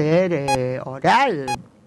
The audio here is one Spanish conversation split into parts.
ser oral,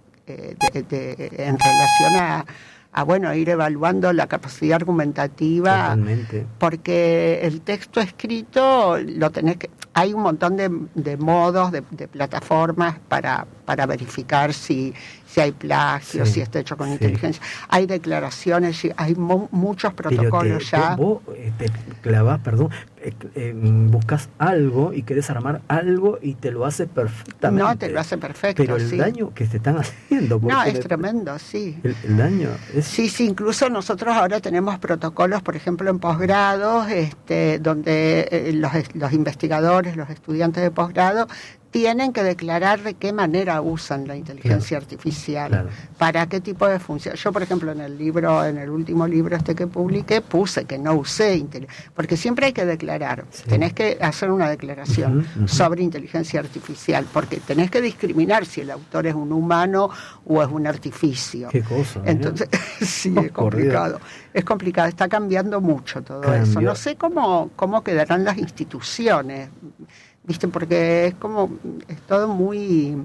en relación a ir evaluando la capacidad argumentativa. Totalmente. Porque el texto escrito hay un montón de modos, de plataformas para verificar si hay plagio, si está hecho con inteligencia. Hay declaraciones, hay muchos protocolos ya. Vos te clavas, buscas algo y querés armar algo y te lo hace perfectamente. No, te lo hace perfecto, pero el daño que te están haciendo... No, es tremendo, sí. El daño es... Sí, incluso nosotros ahora tenemos protocolos, por ejemplo, en posgrados, donde los investigadores, los estudiantes de posgrado, tienen que declarar de qué manera usan la inteligencia artificial, para qué tipo de función. Yo, por ejemplo, en el último libro que publiqué, puse que no usé porque siempre hay que declarar, tenés que hacer una declaración sobre inteligencia artificial, porque tenés que discriminar si el autor es un humano o es un artificio. Qué cosa. Entonces, sí, es complicado. Es complicado, está cambiando mucho todo eso. No sé cómo quedarán las instituciones, ¿viste? Porque es todo muy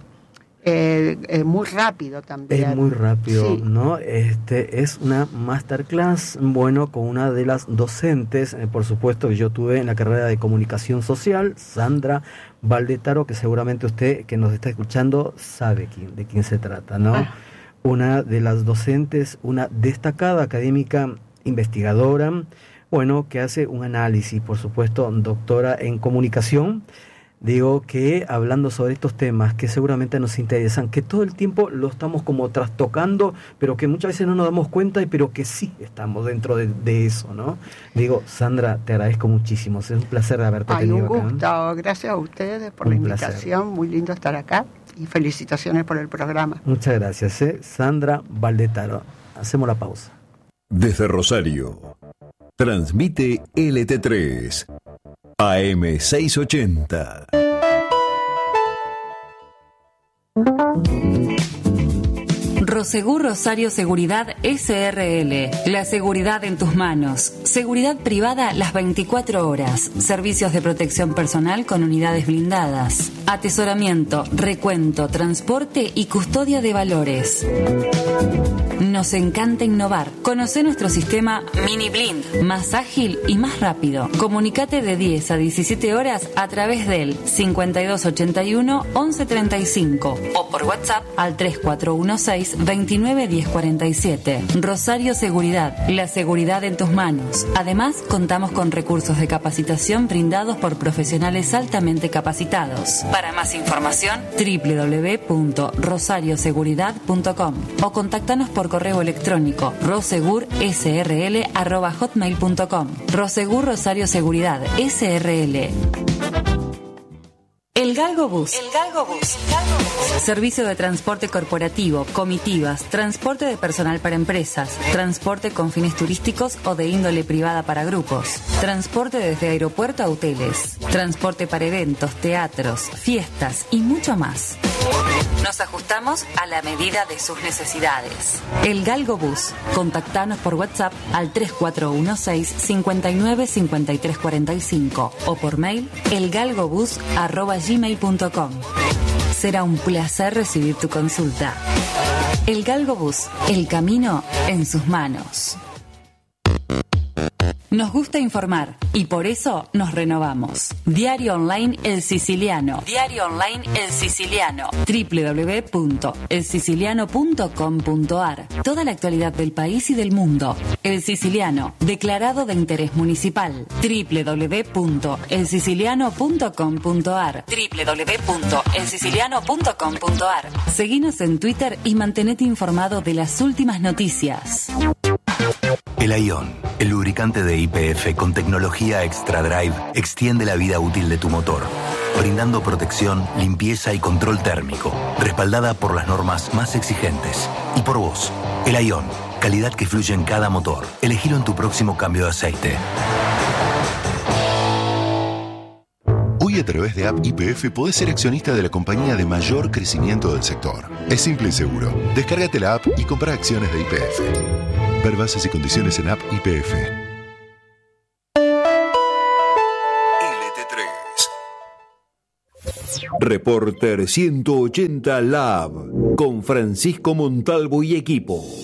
rápido también. Es muy rápido, sí. ¿no? Es una masterclass, con una de las docentes, por supuesto, que yo tuve en la carrera de comunicación social, Sandra Baldetaro, que seguramente usted que nos está escuchando sabe de quién se trata, ¿no? Una de las docentes, una destacada académica investigadora, que hace un análisis, por supuesto, doctora en comunicación. Digo que hablando sobre estos temas que seguramente nos interesan, que todo el tiempo lo estamos como trastocando, pero que muchas veces no nos damos cuenta, pero que sí estamos dentro de eso, ¿no? Digo, Sandra, te agradezco muchísimo, es un placer haberte tenido acá. Un gusto, gracias a ustedes por la invitación, muy lindo estar acá y felicitaciones por el programa. Muchas gracias, Sandra Baldetaro. Hacemos la pausa. Desde Rosario, transmite LT3 AM 680. Prosegur Rosario Seguridad SRL. La seguridad en tus manos. Seguridad privada las 24 horas. Servicios de protección personal con unidades blindadas. Atesoramiento, recuento, transporte y custodia de valores. Nos encanta innovar. Conoce nuestro sistema Mini Blind, más ágil y más rápido. Comunicate de 10 a 17 horas a través del 5281 1135 o por WhatsApp al 3416 29 1047. Rosario Seguridad, la seguridad en tus manos. Además, contamos con recursos de capacitación brindados por profesionales altamente capacitados. Para más información, www.rosarioseguridad.com o contactanos por correo electrónico rosegursrl@hotmail.com. Rosegur Rosario Seguridad SRL. El Galgo Bus. Servicio de transporte corporativo, comitivas, transporte de personal para empresas, transporte con fines turísticos o de índole privada para grupos, transporte desde aeropuerto a hoteles, transporte para eventos, teatros, fiestas y mucho más. Nos ajustamos a la medida de sus necesidades. El Galgo Bus. Contactanos por WhatsApp al 3416 59 53 45 o por mail elgalgobus@gmail.com. Será un placer recibir tu consulta. El Galgo Bus. El camino en sus manos. Nos gusta informar y por eso nos renovamos. Diario Online El Siciliano. Diario Online El Siciliano. www.elsiciliano.com.ar. Toda la actualidad del país y del mundo. El Siciliano, declarado de interés municipal. www.elsiciliano.com.ar. www.elsiciliano.com.ar. Seguinos en Twitter y mantenete informado de las últimas noticias. El Ion, el lubricante de YPF con tecnología Extra Drive, extiende la vida útil de tu motor, brindando protección, limpieza y control térmico, respaldada por las normas más exigentes. Y por vos, el Ion, calidad que fluye en cada motor. Elegilo en tu próximo cambio de aceite. Hoy a través de App YPF podés ser accionista de la compañía de mayor crecimiento del sector. Es simple y seguro. Descárgate la app y compra acciones de YPF. Ver bases y condiciones en App YPF. LT3. Reporter 180 Lab con Francisco Montalvo y equipo.